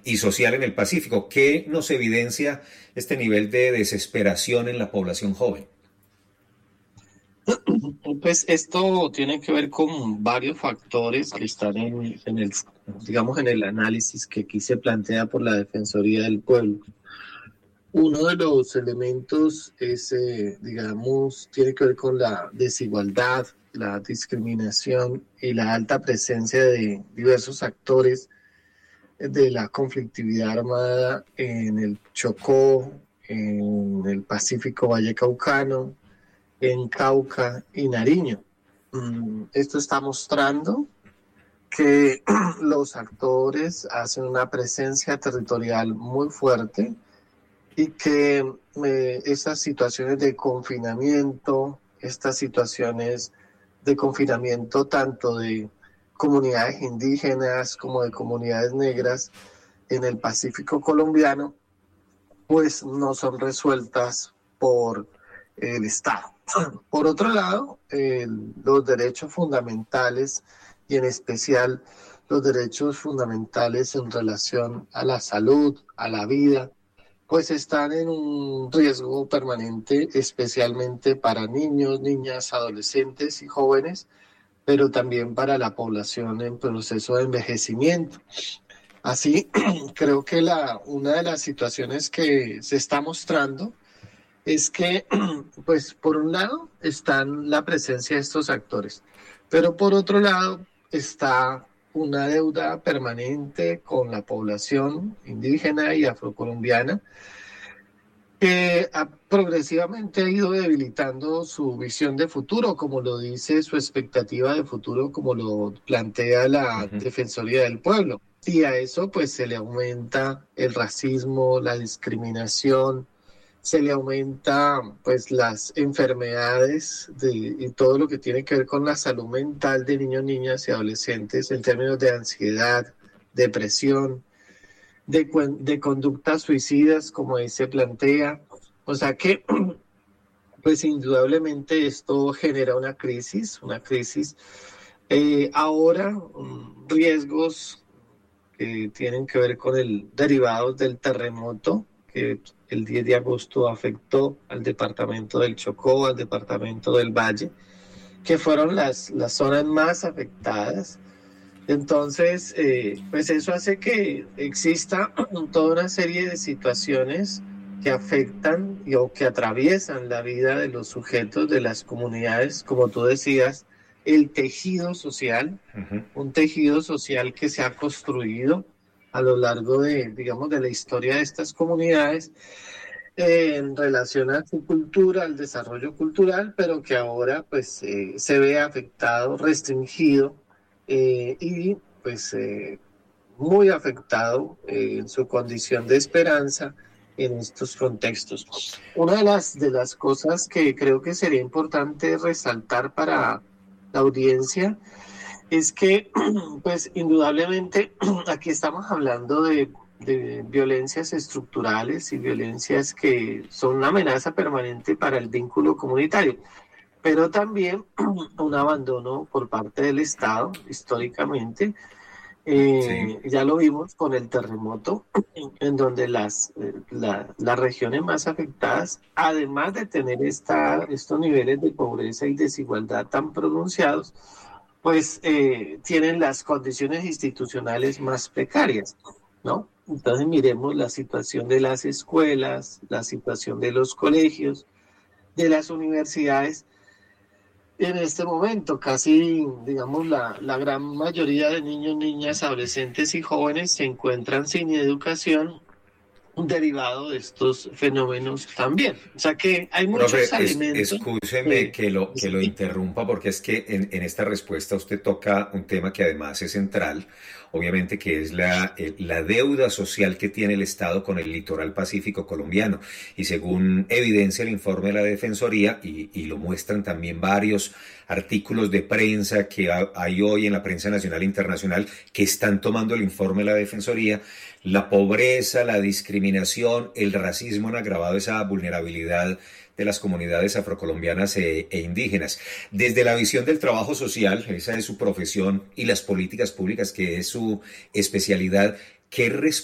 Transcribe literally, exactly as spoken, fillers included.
y social en el Pacífico. ¿Qué nos evidencia este nivel de desesperación en la población joven? Pues esto tiene que ver con varios factores que están en, en el, digamos, en el análisis que aquí se plantea por la Defensoría del Pueblo. Uno de los elementos es, eh, digamos, tiene que ver con la desigualdad, la discriminación y la alta presencia de diversos actores de la conflictividad armada en el Chocó, en el Pacífico Vallecaucano, en Cauca y Nariño. Mm, Esto está mostrando que los actores hacen una presencia territorial muy fuerte y que eh, estas situaciones de confinamiento, estas situaciones de confinamiento tanto de comunidades indígenas como de comunidades negras en el Pacífico colombiano, pues no son resueltas por el Estado. Por otro lado, eh, los derechos fundamentales y en especial los derechos fundamentales en relación a la salud, a la vida, pues están en un riesgo permanente, especialmente para niños, niñas, adolescentes y jóvenes, pero también para la población en proceso de envejecimiento. Así, creo que la, una de las situaciones que se está mostrando es que, pues, por un lado están la presencia de estos actores, pero por otro lado está una deuda permanente con la población indígena y afrocolombiana que ha, progresivamente ha ido debilitando su visión de futuro, como lo dice su expectativa de futuro, como lo plantea la Uh-huh. Defensoría del Pueblo. Y a eso pues se le aumenta el racismo, la discriminación, se le aumenta pues las enfermedades de, y todo lo que tiene que ver con la salud mental de niños, niñas y adolescentes en términos de ansiedad, depresión, de, de conductas suicidas, como ahí se plantea. O sea que, pues indudablemente esto genera una crisis, una crisis. Eh, ahora, um, riesgos que tienen que ver con el derivados del terremoto que el diez de agosto afectó al departamento del Chocó, al departamento del Valle, que fueron las, las zonas más afectadas. Entonces, eh, pues eso hace que exista toda una serie de situaciones que afectan y, o que atraviesan la vida de los sujetos, de las comunidades, como tú decías, el tejido social, Uh-huh. un tejido social que se ha construido a lo largo de, digamos, de la historia de estas comunidades eh, en relación a su cultura, al desarrollo cultural, pero que ahora pues eh, se ve afectado, restringido eh, y pues eh, muy afectado eh, en su condición de esperanza en estos contextos. Una de las, de las cosas que creo que sería importante resaltar para la audiencia es que, pues indudablemente, aquí estamos hablando de, de violencias estructurales y violencias que son una amenaza permanente para el vínculo comunitario, pero también un abandono por parte del Estado históricamente. Sí. Eh, ya lo vimos con el terremoto, en donde las, eh, la, las regiones más afectadas, además de tener esta, estos niveles de pobreza y desigualdad tan pronunciados, pues eh, tienen las condiciones institucionales más precarias, ¿no? Entonces miremos la situación de las escuelas, la situación de los colegios, de las universidades. En este momento, casi, digamos, la, la gran mayoría de niños, niñas, adolescentes y jóvenes se encuentran sin educación derivado de estos fenómenos también. O sea que hay muchos Profe, es, alimentos. escúcheme Eh, que lo, que lo sí. interrumpa porque es que en, en esta respuesta usted toca un tema que además es central, obviamente, que es la, eh, la deuda social que tiene el Estado con el litoral pacífico colombiano. Y según evidencia el informe de la Defensoría, y, y lo muestran también varios artículos de prensa que hay hoy en la prensa nacional e internacional que están tomando el informe de la Defensoría, la pobreza, la discriminación, el racismo han agravado esa vulnerabilidad de las comunidades afrocolombianas e, e indígenas. Desde la visión del trabajo social, esa es su profesión, y las políticas públicas, que es su especialidad, ¿qué respuesta